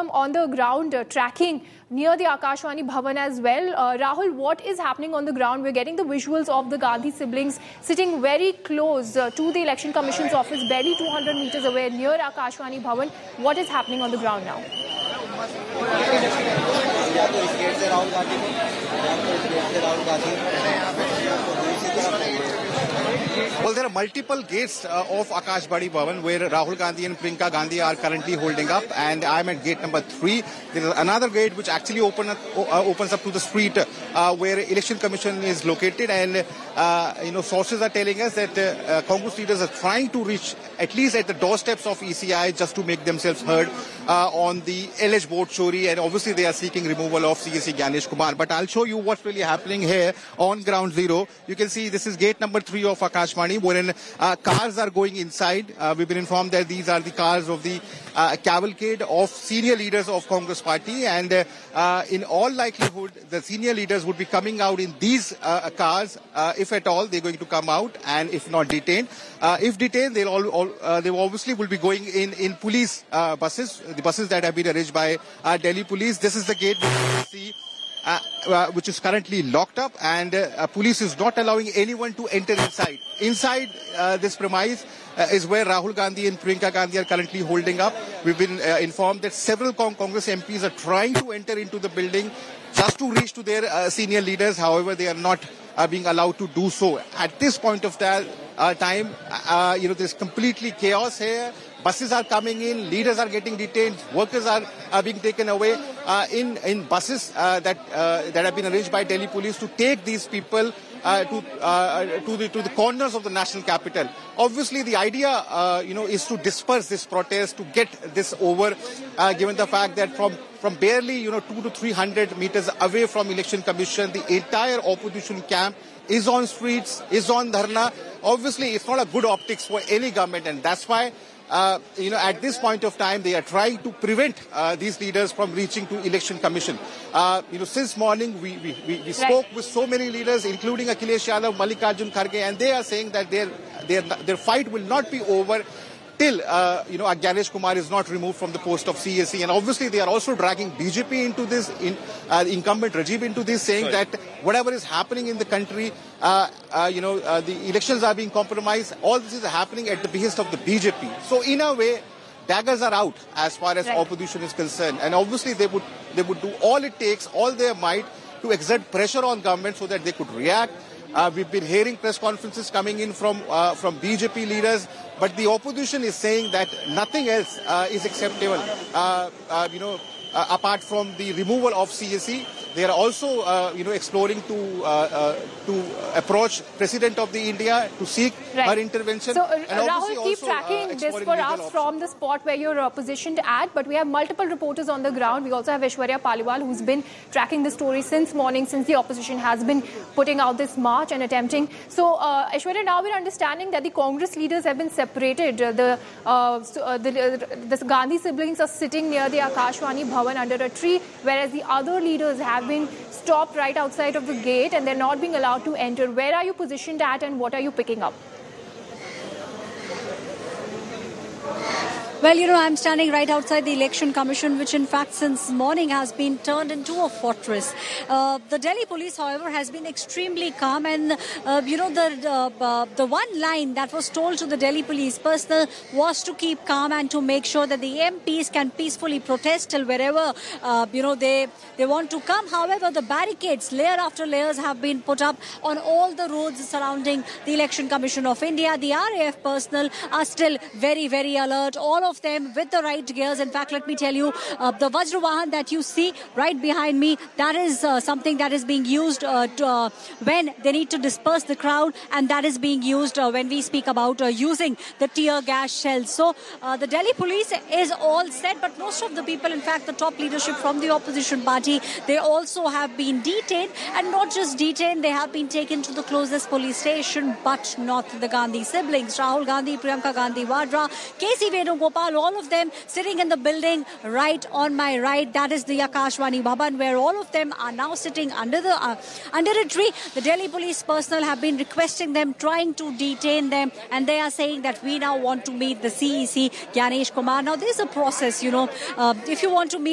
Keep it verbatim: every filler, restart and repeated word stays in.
Gautam on the ground uh, tracking near the Akashvani Bhavan as well. Uh, Rahul, what is happening on the ground? We're getting the visuals of the Gandhi siblings sitting very close uh, to the Election Commission's office, barely two hundred meters away near Akashvani Bhavan. What is happening on the ground now? Well, there are multiple gates uh, of Akashvani Bhavan where Rahul Gandhi and Priyanka Gandhi are currently holding up, and I'm at gate number three. There is another gate which actually open up, uh, opens up to the street uh, where Election Commission is located, and uh, you know sources are telling us that uh, uh, Congress leaders are trying to reach at least at the doorsteps of E C I just to make themselves heard uh, on the L H board chori, and obviously they are seeking removal of C S E Gyanesh Kumar. But I'll show you what's really happening here on ground zero. You can see this is gate number three of Akashvani, wherein uh, cars are going inside. Uh, we've been informed that these are the cars of the uh, cavalcade of senior leaders of Congress party, and uh, uh, in all likelihood the senior leaders would be coming out in these uh, cars. Uh, if at all they're going to come out, and if not detained. Uh, if detained, they'll all, all uh, they obviously will be going in in police uh, buses, the buses that have been arranged by uh, Delhi police. This is the gate which you can see. Uh, uh, which is currently locked up, and uh, uh, police is not allowing anyone to enter inside. Inside uh, this premise uh, is where Rahul Gandhi and Priyanka Gandhi are currently holding up. We've been uh, informed that several Cong Congress M Ps are trying to enter into the building just to reach to their uh, senior leaders. However, they are not uh, being allowed to do so. At this point of ta uh, time, uh, you know, there's completely chaos here. Buses are coming in, leaders are getting detained, workers are, are being taken away uh, in, in buses uh, that, uh, that have been arranged by Delhi police to take these people uh, to, uh, to, the, to the corners of the national capital. Obviously, the idea, uh, you know, is to disperse this protest, to get this over, uh, given the fact that from, from barely, you know, two to three hundred meters away from Election Commission, the entire opposition camp is on streets, is on dharna. Obviously, it's not a good optics for any government, and that's why Uh, you know, at this point of time, they are trying to prevent uh, these leaders from reaching to Election Commission. Uh, you know, since morning, we, we, we, we spoke right. with so many leaders, including Akhilesh Yadav, Mallikarjun Kharge, and they are saying that their, their, their fight will not be over till, uh, you know, Gyanesh Kumar is not removed from the post of C S E. And obviously, they are also dragging B J P into this, in, uh, incumbent regime into this, saying Sorry. that whatever is happening in the country, uh, uh, you know, uh, the elections are being compromised. All this is happening at the behest of the B J P. So, in a way, daggers are out as far as right. opposition is concerned. And obviously, they would, they would do all it takes, all their might, to exert pressure on government so that they could react. Uh, we've been hearing press conferences coming in from uh, from B J P leaders, but the opposition is saying that nothing else uh, is acceptable. Uh, uh, you know, uh, apart from the removal of C S E, they are also uh, you know exploring to uh, uh, to approach President of the India to seek right. her intervention. So uh, and Rahul, keep also, tracking uh, this for us options. from the spot where you're uh, positioned at. But we have multiple reporters on the ground. We also have Aishwarya Paliwal, who's been tracking the story since morning, since the opposition has been putting out this march and attempting. So, uh, Aishwarya, now we're understanding that the Congress leaders have been separated. Uh, the, uh, so, uh, the, uh, the Gandhi siblings are sitting near the Akashvani Bhavan under a tree, whereas the other leaders have been stopped right outside of the gate and they're not being allowed to enter. Where are you positioned at and what are you picking up? Well, you know, I'm standing right outside the Election Commission, which in fact since morning has been turned into a fortress. Uh, the Delhi police, however, has been extremely calm, and uh, you know, the uh, uh, the one line that was told to the Delhi police personnel was to keep calm and to make sure that the M Ps can peacefully protest till wherever uh, you know they they want to come. However, the barricades, layer after layers, have been put up on all the roads surrounding the Election Commission of India. The R A F personnel are still very, very alert. All of them with the right gears. In fact, let me tell you, uh, the Vajra Vahan that you see right behind me, that is uh, something that is being used uh, to, uh, when they need to disperse the crowd, and that is being used uh, when we speak about uh, using the tear gas shells. So uh, the Delhi police is all set, but most of the people, in fact, the top leadership from the opposition party, they also have been detained, and not just detained, they have been taken to the closest police station, but not the Gandhi siblings. Rahul Gandhi, Priyanka Gandhi Vadra, K C Venugopal, all of them sitting in the building right on my right. That is the Akashvani Bhavan, where all of them are now sitting under the uh, under a tree. The Delhi police personnel have been requesting them, trying to detain them, and they are saying that we now want to meet the C E C, Gyanesh Kumar. Now, there's a process, you know. Uh, if you want to meet